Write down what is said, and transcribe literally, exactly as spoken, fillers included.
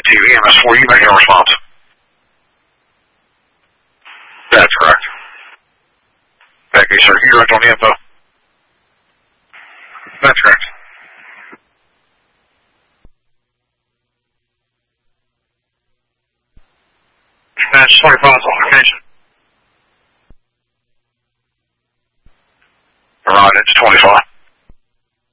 T V, M S four, you make a response. That's correct. Okay, sir. You're right on the info. That's correct. That's twenty-five location. Right, it's twenty-five.